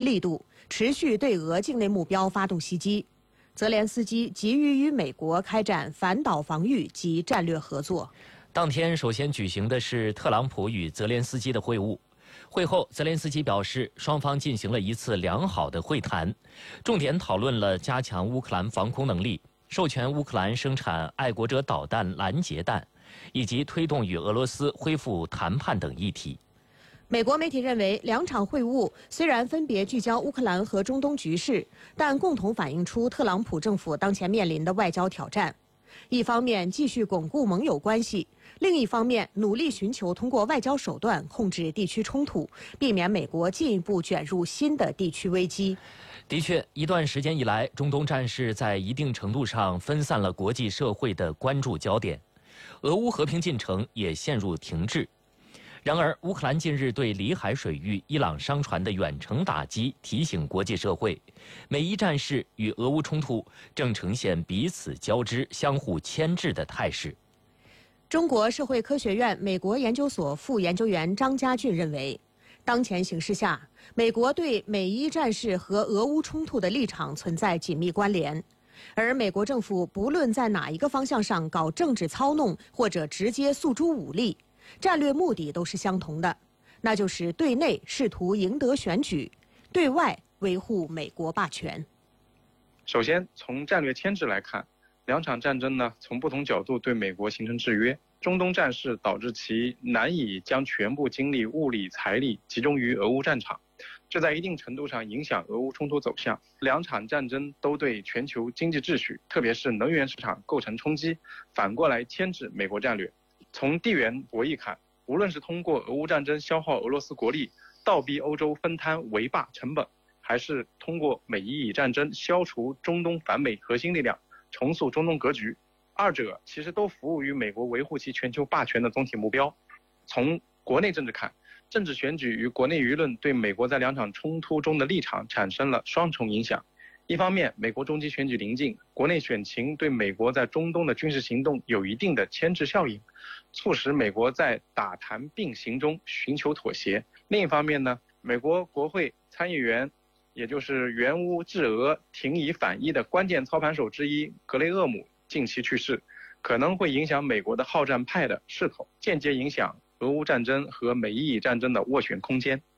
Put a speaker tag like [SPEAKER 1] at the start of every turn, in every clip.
[SPEAKER 1] 力度，持续对俄境内目标发动袭击。泽连斯基急于与美国开展反导防御及战略合作。
[SPEAKER 2] 当天首先举行的是特朗普与泽连斯基的会晤。会后，泽连斯基表示，双方进行了一次良好的会谈，重点讨论了加强乌克兰防空能力、授权乌克兰生产爱国者导弹拦截弹，以及推动与俄罗斯恢复谈判等议题。
[SPEAKER 1] 美国媒体认为，两场会晤虽然分别聚焦乌克兰和中东局势，但共同反映出特朗普政府当前面临的外交挑战。一方面继续巩固盟友关系，另一方面努力寻求通过外交手段控制地区冲突，避免美国进一步卷入新的地区危机。
[SPEAKER 2] 的确，一段时间以来，中东战事在一定程度上分散了国际社会的关注焦点，俄乌和平进程也陷入停滞。然而，乌克兰近日对里海水域伊朗商船的远程打击提醒国际社会，美伊战事与俄乌冲突正呈现彼此交织、相互牵制的态势。
[SPEAKER 1] 中国社会科学院美国研究所副研究员张家俊认为，当前形势下，美国对美伊战事和俄乌冲突的立场存在紧密关联，而美国政府不论在哪一个方向上搞政治操弄或者直接诉诸武力，战略目的都是相同的，那就是对内试图赢得选举，对外维护美国霸权。
[SPEAKER 3] 首先，从战略牵制来看，两场战争呢，从不同角度对美国形成制约。中东战事导致其难以将全部精力、物力、财力集中于俄乌战场，这在一定程度上影响俄乌冲突走向。两场战争都对全球经济秩序，特别是能源市场构成冲击，反过来牵制美国战略。从地缘博弈看，无论是通过俄乌战争消耗俄罗斯国力，倒逼欧洲分摊围霸成本，还是通过美伊以战争消除中东反美核心力量，重塑中东格局，二者其实都服务于美国维护其全球霸权的总体目标。从国内政治看，政治选举与国内舆论对美国在两场冲突中的立场产生了双重影响。一方面，美国中期选举临近，国内选情对美国在中东的军事行动有一定的牵制效应，促使美国在打谈并行中寻求妥协。另一方面呢，美国国会参议员，也就是援乌制俄、停以反伊的关键操盘手之一格雷厄姆近期去世，可能会影响美国的好战派的势头，间接影响俄乌战争和美伊以战争的斡旋空间。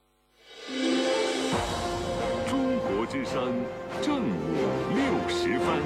[SPEAKER 4] 中国之声正午60分。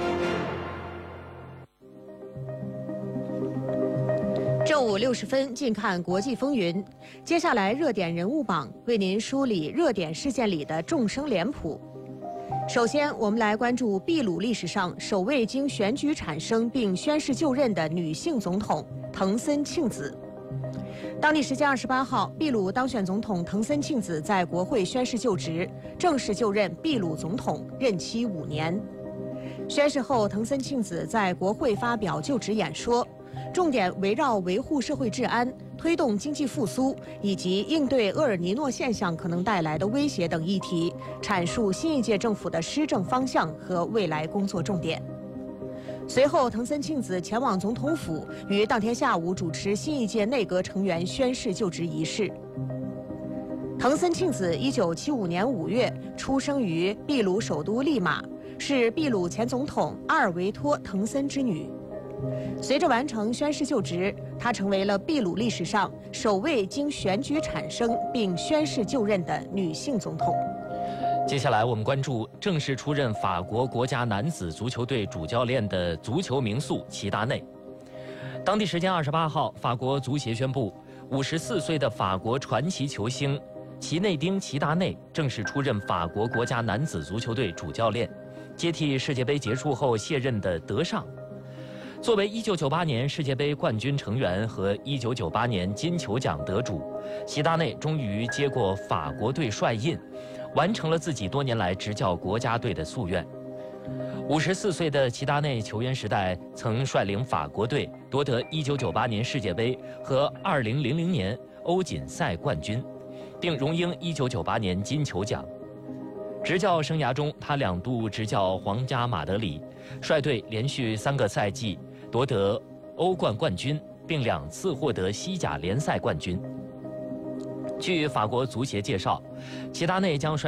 [SPEAKER 1] 正午60分，近看国际风云。接下来热点人物榜为您梳理热点事件里的众生脸谱。首先，我们来关注秘鲁历史上首位经选举产生并宣誓就任的女性总统藤森庆子。当地时间28号，秘鲁当选总统藤森庆子在国会宣誓就职，正式就任秘鲁总统，任期5年。宣誓后，藤森庆子在国会发表就职演说，重点围绕维护社会治安、推动经济复苏以及应对厄尔尼诺现象可能带来的威胁等议题，阐述新一届政府的施政方向和未来工作重点。随后，藤森庆子前往总统府，于当天下午主持新一届内阁成员宣誓就职仪式。藤森庆子1975年5月出生于秘鲁首都利马，是秘鲁前总统阿尔维托·藤森之女。随着完成宣誓就职，她成为了秘鲁历史上首位经选举产生并宣誓就任的女性总统。
[SPEAKER 2] 接下来我们关注正式出任法国国家男子足球队主教练的足球名宿齐达内。当地时间28号，法国足协宣布，54岁的法国传奇球星齐内丁·齐达内正式出任法国国家男子足球队主教练，接替世界杯结束后卸任的德尚。作为1998年世界杯冠军成员和1998年金球奖得主，齐达内终于接过法国队帅印，完成了自己多年来执教国家队的夙愿。54岁的齐达内球员时代曾率领法国队夺得1998年世界杯和2000年欧锦赛冠军，并荣膺1998年金球奖。执教生涯中，他2度执教皇家马德里，率队连续3个赛季夺得欧冠冠军，并2次获得西甲联赛冠军。据法国足协介绍，齐达内将率